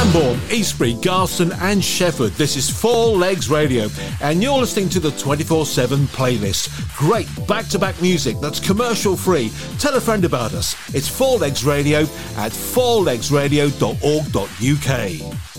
Cranbourne, Eastbury, Garston and Shefford. This is Four Legs Radio and you're listening to the 24/7 playlist. Great back-to-back music that's commercial free. Tell a friend about us. It's Four Legs Radio at fourlegsradio.org.uk.